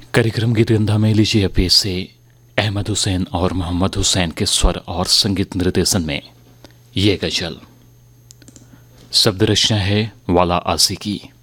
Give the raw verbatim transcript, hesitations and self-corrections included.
कार्यक्रम गीतगंधा में लीजिए पेश से अहमद हुसैन और मोहम्मद हुसैन के स्वर और संगीत निर्देशन में ये गजल। शब्द रचना है वाला आसिकी।